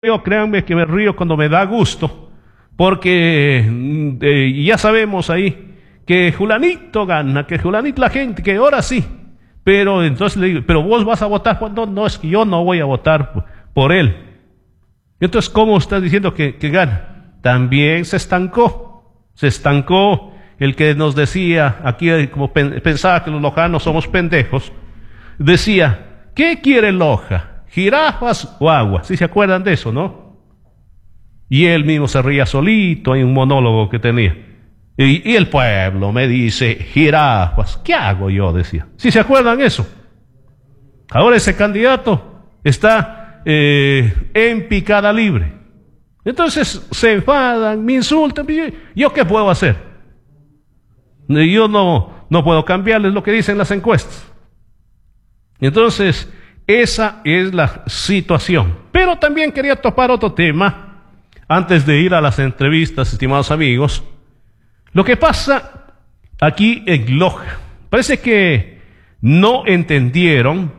Créanme que me río cuando me da gusto, porque ya sabemos ahí que Julanito gana, que Julanito la gente, que ahora sí, pero entonces le digo, pero vos vas a votar, cuando no, es que yo no voy a votar por él. Entonces, ¿cómo estás diciendo que gana? También se estancó el que nos decía, aquí como pensaba que los lojanos somos pendejos, decía, ¿qué quiere Loja? ¿Jirafas o agua? ¿Sí se acuerdan de eso, no? Y él mismo se ría solito, hay un monólogo que tenía. Y el pueblo me dice, jirafas. ¿Qué hago yo? Decía. ¿Sí se acuerdan eso? Ahora ese candidato está en picada libre. Entonces se enfadan, me insultan. ¿Yo qué puedo hacer? Yo no puedo cambiarles lo que dicen las encuestas. Entonces, esa es la situación. Pero también quería topar otro tema antes de ir a las entrevistas, estimados amigos. Lo que pasa aquí en Loja, parece que no entendieron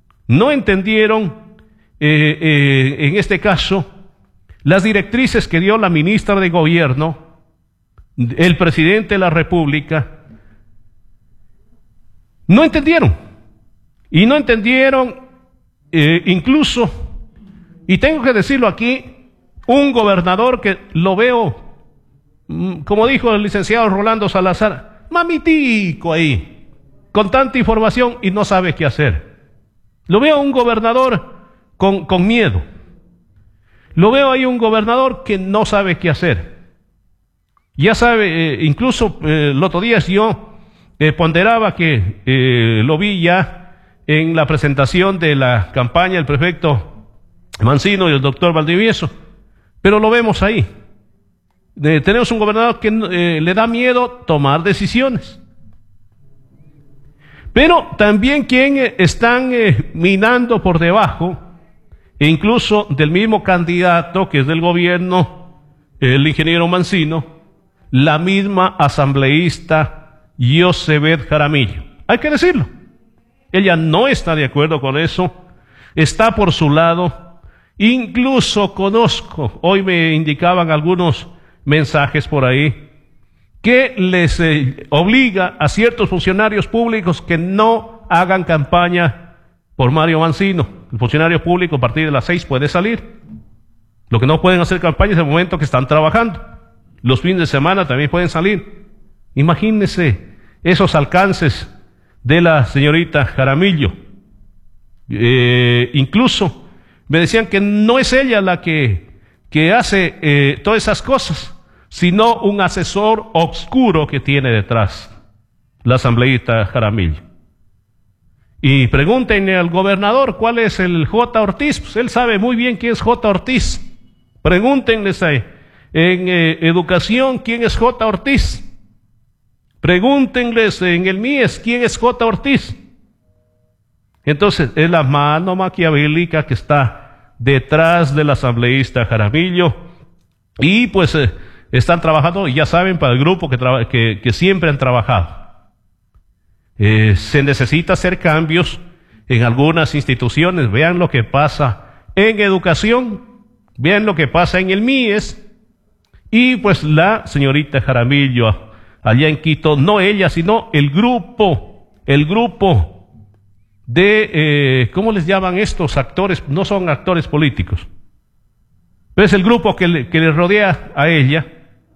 en este caso las directrices que dio la ministra de Gobierno, el presidente de la República. No entendieron. Y no entendieron incluso, y tengo que decirlo aquí, un gobernador que lo veo, como dijo el licenciado Rolando Salazar, mamitico ahí, con tanta información y no sabe qué hacer. Lo veo un gobernador con miedo. Lo veo ahí un gobernador que no sabe qué hacer. Ya sabe, incluso el otro día yo ponderaba que lo vi ya en la presentación de la campaña del prefecto Mancino y el doctor Valdivieso, pero lo vemos ahí. Tenemos un gobernador que le da miedo tomar decisiones. Pero también quien están minando por debajo, e incluso del mismo candidato que es del gobierno, el ingeniero Mancino, la misma asambleísta Yosebet Jaramillo. Hay que decirlo. Ella no está de acuerdo con eso, está por su lado. Incluso conozco, hoy me indicaban algunos mensajes por ahí, que les obliga a ciertos funcionarios públicos que no hagan campaña por Mario Mancino. El funcionario público a partir de las 6 puede salir. Lo que no pueden hacer campaña es el momento que están trabajando. Los fines de semana también pueden salir. Imagínense esos alcances de la señorita Jaramillo. Incluso me decían que no es ella la que hace todas esas cosas, sino un asesor oscuro que tiene detrás la asambleísta Jaramillo. Y pregúntenle al gobernador cuál es el J. Ortiz, pues él sabe muy bien quién es J. Ortiz. Pregúntenles en educación quién es J. Ortiz. Pregúntenles en el MIES quién es J. Ortiz. Entonces, es la mano maquiavélica que está detrás del asambleísta Jaramillo. Y pues están trabajando, y ya saben, para el grupo que siempre han trabajado. Se necesita hacer cambios en algunas instituciones. Vean lo que pasa en educación, vean lo que pasa en el MIES. Y pues la señorita Jaramillo, allá en Quito, no ella, sino el grupo de, ¿cómo les llaman estos actores? No son actores políticos, pero es el grupo que le rodea a ella.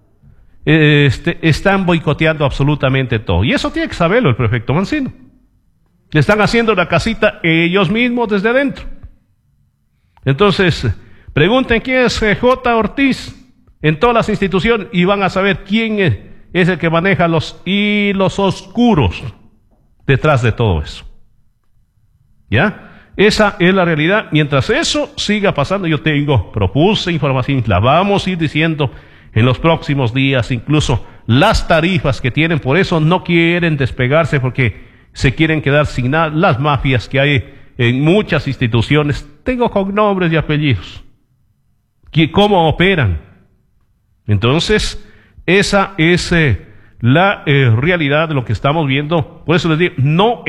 Están boicoteando absolutamente todo. Y eso tiene que saberlo el prefecto Mancino. Le están haciendo la casita ellos mismos desde adentro. Entonces, pregunten quién es J. Ortiz en todas las instituciones y van a saber quién es el que maneja los hilos oscuros detrás de todo eso. ¿Ya? Esa es la realidad. Mientras eso siga pasando, propuse información, la vamos a ir diciendo en los próximos días, incluso las tarifas que tienen, por eso no quieren despegarse, porque se quieren quedar sin nada. Las mafias que hay en muchas instituciones, tengo con nombres y apellidos, cómo operan. Entonces, esa es la realidad de lo que estamos viendo. Por eso les digo, no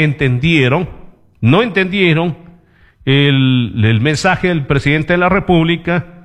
entendieron el mensaje del presidente de la República,